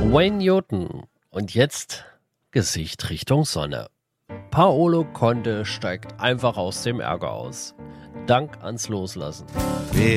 Wayne Newton. Und jetzt Gesicht Richtung Sonne. Paolo Conte steigt einfach aus dem Ärger aus. Dank ans Loslassen.